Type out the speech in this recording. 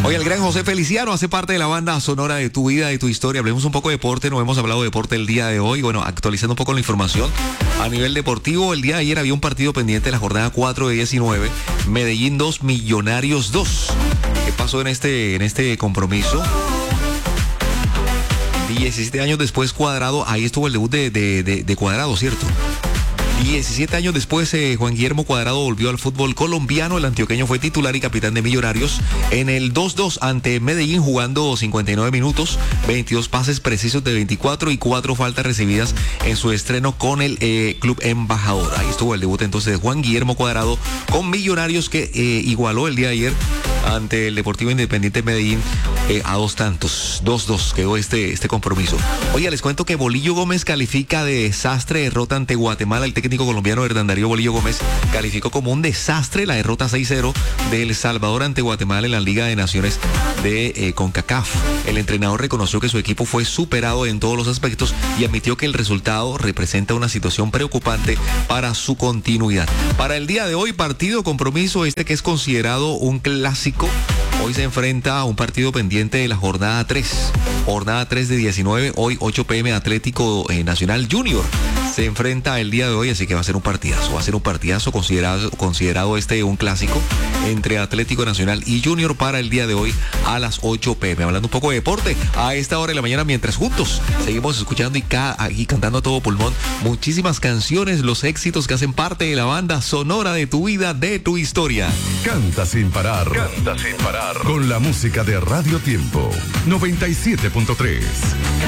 Oye, el gran José Feliciano hace parte de la banda sonora de tu vida, de tu historia. Hablemos un poco de deporte, no hemos hablado de deporte el día de hoy. Bueno, actualizando un poco la información. A nivel deportivo, el día de ayer había un partido pendiente, la jornada 4 de 19. Medellín 2, Millonarios 2. ¿Qué pasó en este compromiso? 17 años después, Cuadrado, ahí estuvo el debut de Cuadrado, ¿cierto? 17 años después, Juan Guillermo Cuadrado volvió al fútbol colombiano. El antioqueño fue titular y capitán de Millonarios en el 2-2 ante Medellín, jugando 59 minutos, 22 pases precisos de 24 y 4 faltas recibidas en su estreno con el Club Embajador. Ahí estuvo el debut entonces de Juan Guillermo Cuadrado con Millonarios, que igualó el día de ayer ante el Deportivo Independiente Medellín a 2 tantos. 2-2 quedó este compromiso. Oye, les cuento que Bolillo Gómez califica de desastre derrota ante Guatemala. El técnico colombiano Hernán Darío Bolillo Gómez calificó como un desastre la derrota 6-0 de El Salvador ante Guatemala en la Liga de Naciones de CONCACAF. El entrenador reconoció que su equipo fue superado en todos los aspectos y admitió que el resultado representa una situación preocupante para su continuidad. Para el día de hoy, compromiso que es considerado un clásico. Hoy se enfrenta a un partido pendiente de la jornada 3. Jornada 3 de 19, hoy 8 p.m. Atlético Nacional Junior. Se enfrenta el día de hoy, así que va a ser un partidazo. Va a ser un partidazo considerado un clásico entre Atlético Nacional y Junior para el día de hoy a las 8 p.m. Hablando un poco de deporte a esta hora de la mañana, mientras juntos seguimos escuchando y cantando a todo pulmón muchísimas canciones, los éxitos que hacen parte de la banda sonora de tu vida, de tu historia. Canta sin parar. Canta sin parar. Con la música de Radio Tiempo 97.3.